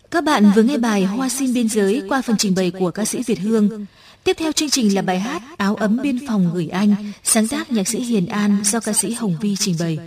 Các bạn vừa nghe bài Hoa Sim Biên Giới qua phần trình bày của ca sĩ Việt Hương. Tiếp theo chương trình là bài hát Áo ấm biên phòng gửi anh, sáng tác nhạc sĩ Hiền An do ca sĩ Hồng Vi trình bày.